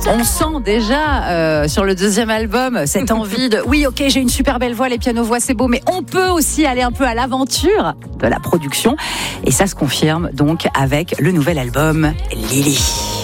On sent déjà sur le deuxième album cette envie de oui, ok, j'ai une super belle voix, les pianos-voix c'est beau, mais on peut aussi aller un peu à l'aventure de la production. Et ça se confirme donc avec le nouvel album Lily.